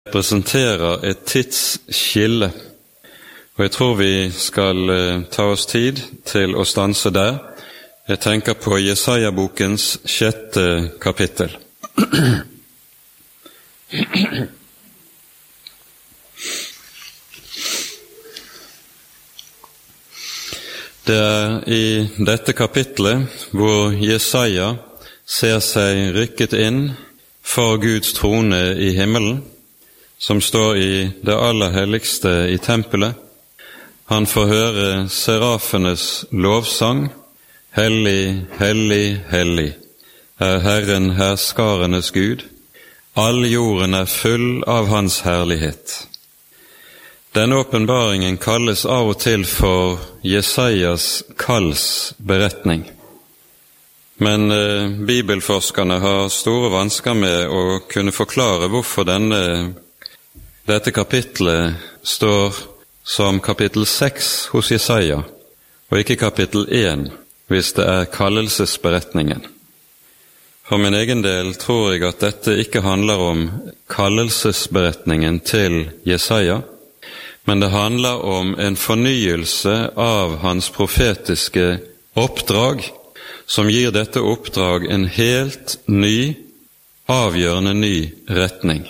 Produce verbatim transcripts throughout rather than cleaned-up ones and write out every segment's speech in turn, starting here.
representerer et tidsskille, og jeg tror vi skal ta oss tid til å stanse der. Jeg tenker på Jesaja-bokens sjette kapittel. Det er i dette kapitlet hvor Jesaja ser seg rykket inn for Guds trone i himmelen, som står i det aller helligste i tempelet. Han får høre serafenes lovsang: Hellig, hellig, hellig er Herren herskarenes Gud. All jorden er full av hans herlighet. Denne åpenbaringen kalles av og til for Jesajas kallsberetning. Men eh, bibelforskerne har store vansker med å kunne forklare hvorfor denne, dette kapitlet står som kapittel seks hos Jesaja, og ikke kapittel én, hvis det er kallelsesberetningen. For min egen del tror jeg at dette ikke handler om kallelsesberetningen til Jesaja, men det handler om en fornyelse av hans profetiske oppdrag, som gir dette oppdrag en helt ny, avgjørende ny retning.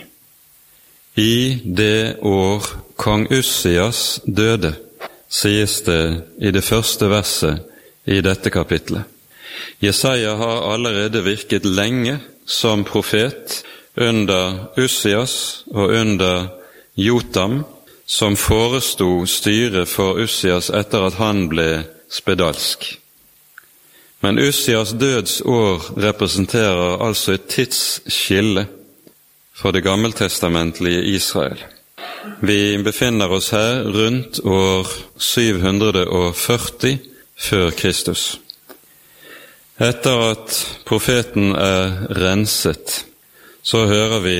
I det år kong Ussias døde, sies det i det første verset i dette kapitlet. Jesaja har allerede virket lenge som profet under Ussias og under Jotam, som foresto styret for Ussias etter at han ble spedalsk. Men Ussias dødsår representerer altså et tidsskille for det gammeltestamentlige Israel. Vi befinner oss her rundt år syv hundre og førti før Kristus. Etter at profeten er renset, så hører vi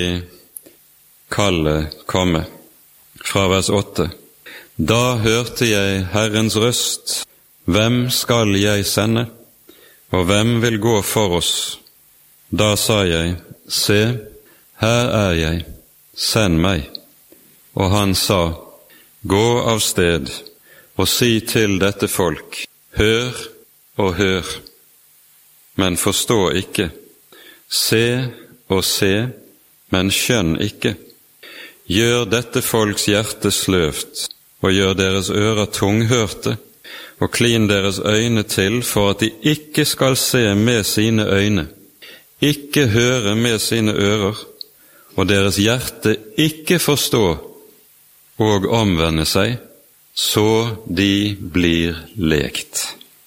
kallet komme. Fra vers åtte. Da hørte jeg Herrens røst, hvem skal jeg sende, og hvem vil gå for oss? Da sa jeg, se, her er jeg, send meg. Og han sa, gå av sted, og si til dette folk, hør og hør, men forstå ikke, se og se, men skjønn ikke. Gjør dette folks hjerte sløvt, og gjør deres ører tunghørte, og klin deres øyne til for at de ikke skal se med sine øyne, ikke høre med sine ører, og deres hjerte ikke forstå og omvende seg, så de blir lekt.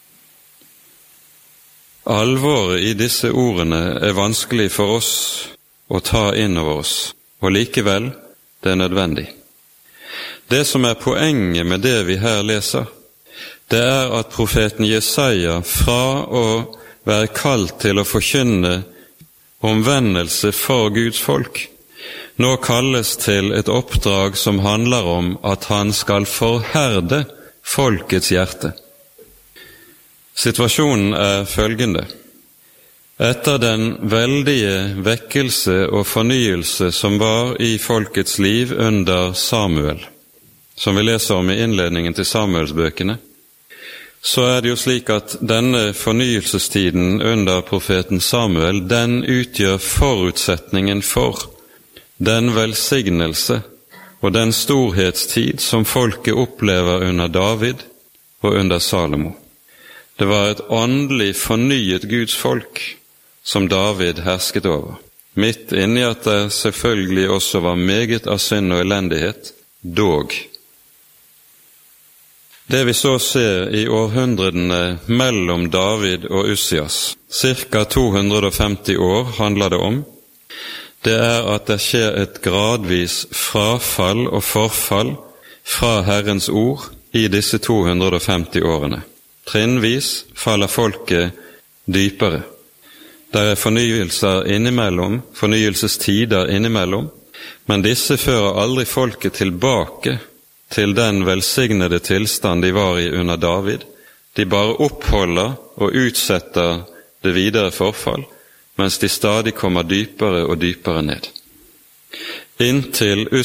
Alvoret i disse ordene er vanskelig for oss å ta inn over oss, og likevel det er nødvendig. Det som er poenget med det vi her leser, det er at profeten Jesaja fra å være kalt til å forkynne omvendelse for Guds folk, nå kalles til et oppdrag som handler om at han skal forherde folkets hjerte. Situasjonen er følgende. Etter den veldige vekkelse og fornyelse som var i folkets liv under Samuel, som vi leser om i innledningen til Samuelsbøkene, så er det jo slik at denne fornyelsestiden under profeten Samuel, den utgjør forutsetningen for den velsignelse og den storhetstid som folket opplever under David og under Salomo. Det var et åndelig fornyet Guds folk som David hersket over, midt inni at det selvfølgelig også var meget av synd og elendighet, dog. Det vi så ser i århundrene mellom David og Ussias, cirka to hundre og femti år handler det om, det er at det skjer et gradvis frafall og forfall fra Herrens ord i disse to hundre og femti årene. Trinnvis faller folket dypere. Der er fornyelser innimellom, fornyelsestider innimellom, men disse fører aldri folket tilbake til den velsignede tilstand de var i under David. De bare oppholder og utsetter det videre forfall, mens de stadig kommer dypere og dypere ned. inntil